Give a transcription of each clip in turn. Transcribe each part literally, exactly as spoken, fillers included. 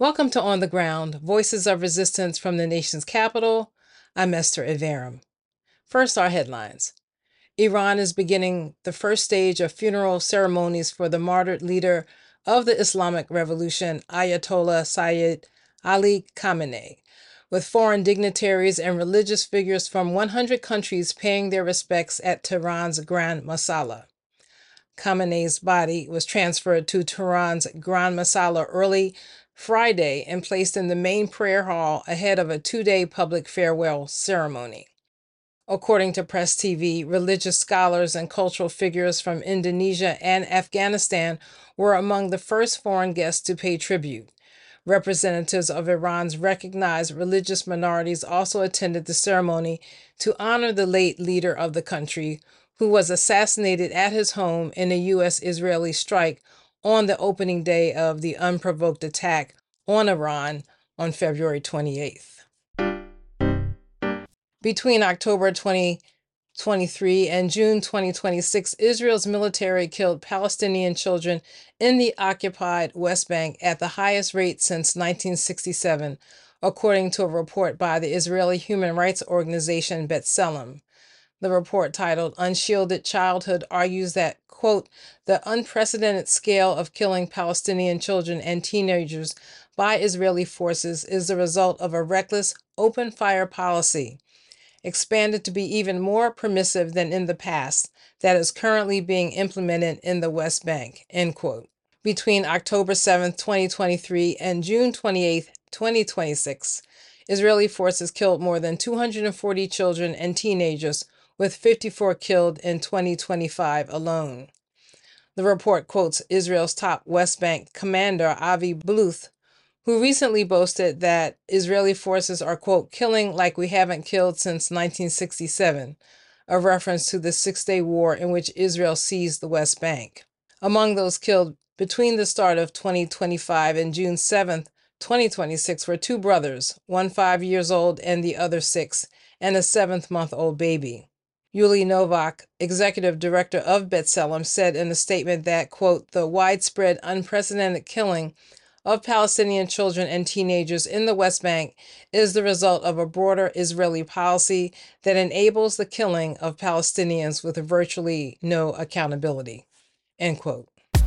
Welcome to On the Ground, Voices of Resistance from the nation's capital. I'm Esther Iverem. First, our headlines. Iran is beginning the first stage of funeral ceremonies for the martyred leader of the Islamic Revolution, Ayatollah Sayyid Ali Khamenei, with foreign dignitaries and religious figures from one hundred countries paying their respects at Tehran's Grand Masala. Khamenei's body was transferred to Tehran's Grand Masala early Friday and placed in the main prayer hall ahead of a two-day public farewell ceremony. According to Press T V, religious scholars and cultural figures from Indonesia and Afghanistan were among the first foreign guests to pay tribute. Representatives of Iran's recognized religious minorities also attended the ceremony to honor the late leader of the country, who was assassinated at his home in a U S Israeli strike on the opening day of the unprovoked attack on Iran on February twenty-eighth. Between October twenty twenty-three and June twenty twenty-six, Israel's military killed Palestinian children in the occupied West Bank at the highest rate since nineteen sixty-seven, according to a report by the Israeli human rights organization B'Tselem. The report, titled Unshielded Childhood, argues that, quote, the unprecedented scale of killing Palestinian children and teenagers by Israeli forces is the result of a reckless, open-fire policy, expanded to be even more permissive than in the past, that is currently being implemented in the West Bank, end quote. Between October seventh, twenty twenty-three and June twenty-eighth, twenty twenty-six, Israeli forces killed more than two hundred forty children and teenagers, with fifty-four killed in twenty twenty-five alone. The report quotes Israel's top West Bank commander, Avi Bluth, who recently boasted that Israeli forces are, quote, killing like we haven't killed since nineteen sixty-seven, a reference to the Six-Day War in which Israel seized the West Bank. Among those killed between the start of twenty twenty-five and June seventh, twenty twenty-six were two brothers, one five years old and the other six, and a seventh-month-old baby. Yuli Novak, executive director of B'Tselem, said in a statement that, quote, the widespread, unprecedented killing of Palestinian children and teenagers in the West Bank is the result of a broader Israeli policy that enables the killing of Palestinians with virtually no accountability, end quote.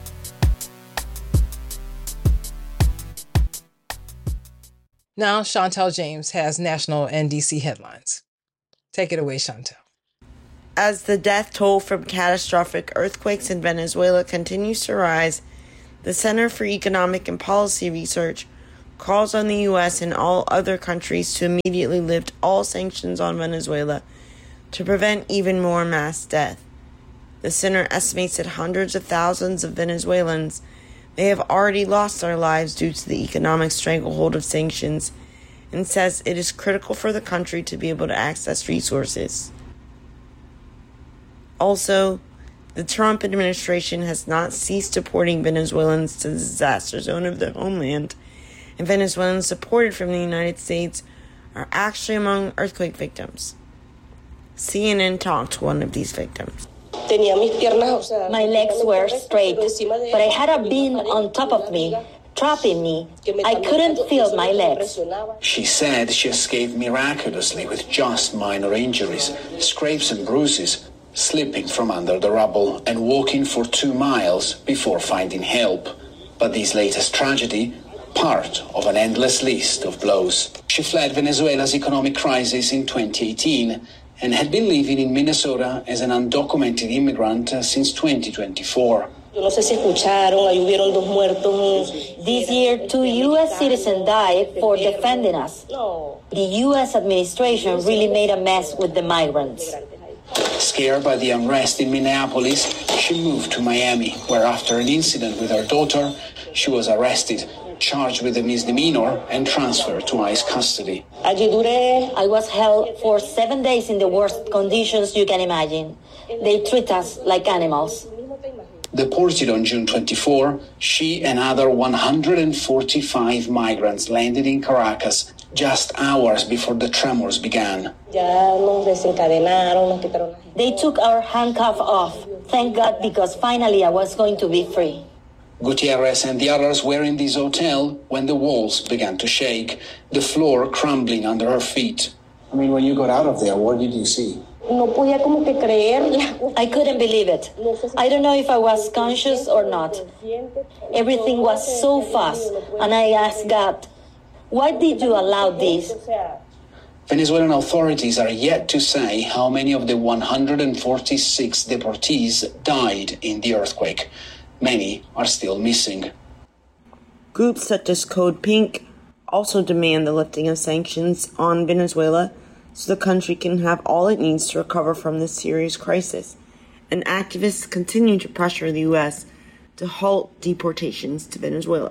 Now, Chantel James has national and D C headlines. Take it away, Chantel. As the death toll from catastrophic earthquakes in Venezuela continues to rise, the Center for Economic and Policy Research calls on the U S and all other countries to immediately lift all sanctions on Venezuela to prevent even more mass death. The center estimates that hundreds of thousands of Venezuelans may have already lost their lives due to the economic stranglehold of sanctions, and says it is critical for the country to be able to access resources. Also, the Trump administration has not ceased deporting Venezuelans to the disaster zone of their homeland, and Venezuelans deported from the United States are actually among earthquake victims. C N N talked to one of these victims. My legs were straight, but I had a beam on top of me, trapping me. I couldn't feel my legs. She said she escaped miraculously with just minor injuries, scrapes and bruises, slipping from under the rubble and walking for two miles before finding help. But this latest tragedy, part of an endless list of blows. She fled Venezuela's economic crisis in twenty eighteen and had been living in Minnesota as an undocumented immigrant since twenty twenty-four. This year, two U S citizens died for defending us. The U S administration really made a mess with the migrants. Scared by the unrest in Minneapolis, she moved to Miami, where after an incident with her daughter, she was arrested, charged with a misdemeanor, and transferred to ICE custody. I was held for seven days in the worst conditions you can imagine. They treat us like animals. Deported on June twenty-fourth, she and other one hundred forty-five migrants landed in Caracas just hours before the tremors began. They took our handcuff off. Thank God, because finally I was going to be free. Gutierrez and the others were in this hotel when the walls began to shake, the floor crumbling under her feet. I mean, when you got out of there, what did you see? I couldn't believe it. I don't know if I was conscious or not. Everything was so fast, and I asked God, why did you allow this? Venezuelan authorities are yet to say how many of the one hundred forty-six deportees died in the earthquake. Many are still missing. Groups such as Code Pink also demand the lifting of sanctions on Venezuela so the country can have all it needs to recover from this serious crisis. And activists continue to pressure the U S to halt deportations to Venezuela.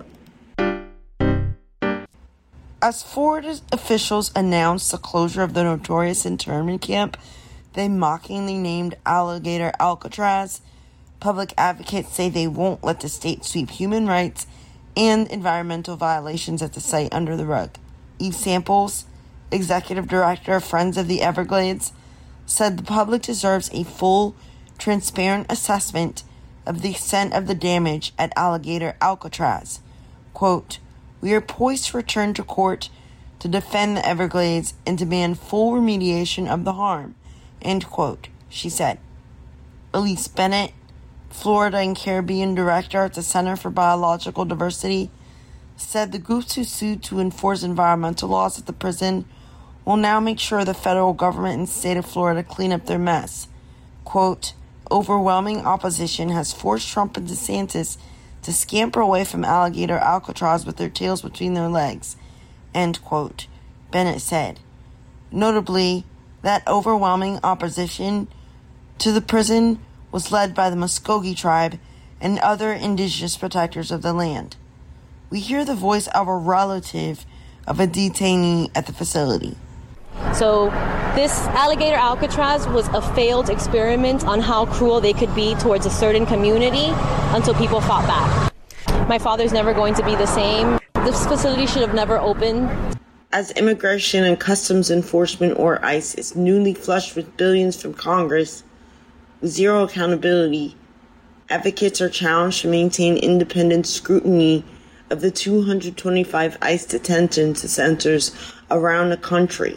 As Florida officials announced the closure of the notorious internment camp they mockingly named Alligator Alcatraz, public advocates say they won't let the state sweep human rights and environmental violations at the site under the rug. Eve Samples, executive director of Friends of the Everglades, said the public deserves a full, transparent assessment of the extent of the damage at Alligator Alcatraz. Quote, "We are poised to return to court to defend the Everglades and demand full remediation of the harm," end quote, she said. Elise Bennett, Florida and Caribbean director at the Center for Biological Diversity, said the groups who sued to enforce environmental laws at the prison will now make sure the federal government and state of Florida clean up their mess. Quote, "Overwhelming opposition has forced Trump and DeSantis to scamper away from Alligator Alcatraz with their tails between their legs," end quote, Bennett said. Notably, that overwhelming opposition to the prison was led by the Muskogee tribe and other indigenous protectors of the land. We hear the voice of a relative of a detainee at the facility. So this Alligator Alcatraz was a failed experiment on how cruel they could be towards a certain community until people fought back. My father's never going to be the same. This facility should have never opened. As Immigration and Customs Enforcement, or ICE, is newly flushed with billions from Congress, with zero accountability, advocates are challenged to maintain independent scrutiny of the two hundred twenty-five ICE detention centers around the country.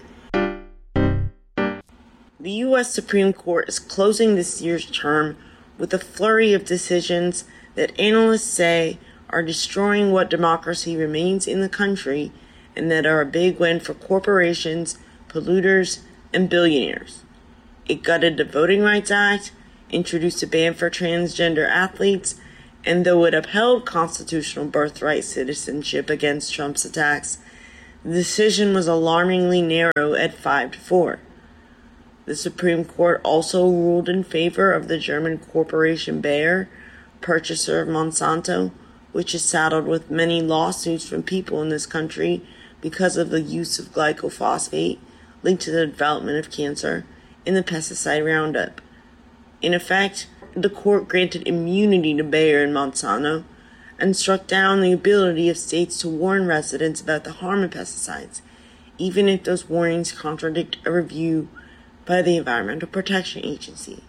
The U S Supreme Court is closing this year's term with a flurry of decisions that analysts say are destroying what democracy remains in the country and that are a big win for corporations, polluters, and billionaires. It gutted the Voting Rights Act, introduced a ban for transgender athletes, and though it upheld constitutional birthright citizenship against Trump's attacks, the decision was alarmingly narrow at five to four. The Supreme Court also ruled in favor of the German corporation Bayer, purchaser of Monsanto, which is saddled with many lawsuits from people in this country because of the use of glyphosate linked to the development of cancer in the pesticide Roundup. In effect, the court granted immunity to Bayer and Monsanto and struck down the ability of states to warn residents about the harm of pesticides, even if those warnings contradict a review by the Environmental Protection Agency.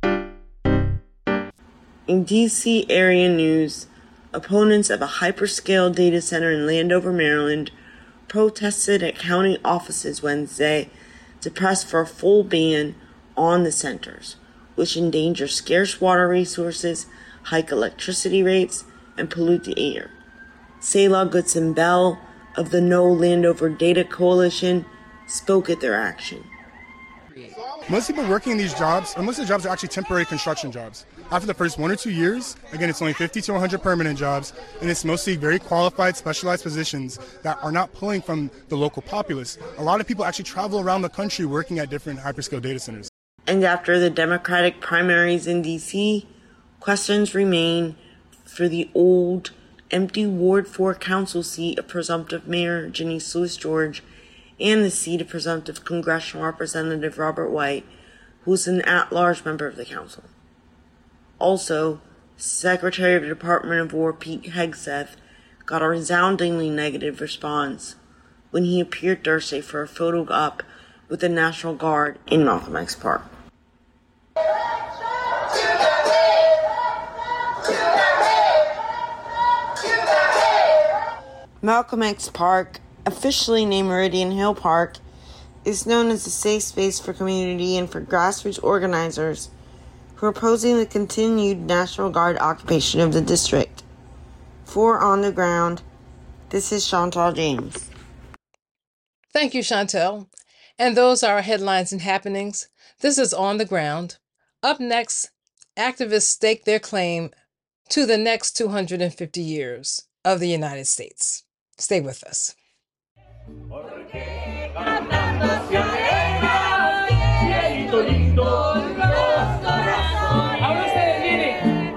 In D C area news, opponents of a hyperscale data center in Landover, Maryland, protested at county offices Wednesday to press for a full ban on the centers, which endanger scarce water resources, hike electricity rates, and pollute the air. Selah Goodson Bell of the No Landover Data Coalition spoke at their action. Most people working in these jobs, and most of the jobs are actually temporary construction jobs. After the first one or two years, again, it's only fifty to one hundred permanent jobs, and it's mostly very qualified, specialized positions that are not pulling from the local populace. A lot of people actually travel around the country working at different hyperscale data centers. And after the Democratic primaries in D C, questions remain for the old, empty Ward four council seat of presumptive Mayor Janice Lewis George and the seat of presumptive Congressional Representative Robert White, who is an at-large member of the council. Also, Secretary of the Department of War Pete Hegseth got a resoundingly negative response when he appeared Thursday for a photo op with the National Guard in Malcolm X Park. Malcolm X Park, officially named Meridian Hill Park, is known as a safe space for community and for grassroots organizers who are opposing the continued National Guard occupation of the district. For On the Ground, this is Chantal James. Thank you, Chantel. And those are our headlines and happenings. This is On the Ground. Up next, activists stake their claim to the next two hundred fifty years of the United States. Stay with us.